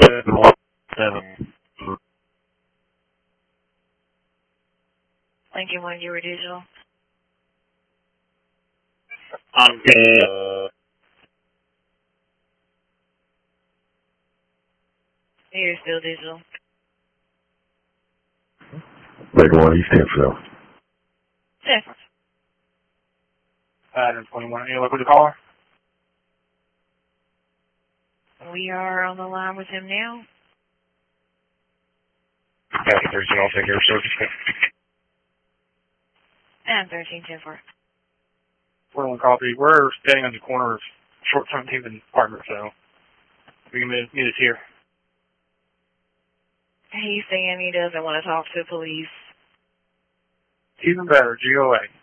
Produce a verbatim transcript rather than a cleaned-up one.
seven. Lincoln One, you were digital. I'm uh, You're still digital. Lincoln One, East Hempsville. Different. Pattern twenty-one. Any luck with the caller? We are on the line with him now. Pattern thirteen, I'll take your service. And thirteen ten four. forty-one copy. We're standing on the corner of Short seventeenth and Partner, so we can meet, meet us here. He's saying he doesn't want to talk to police. Even better, G O A.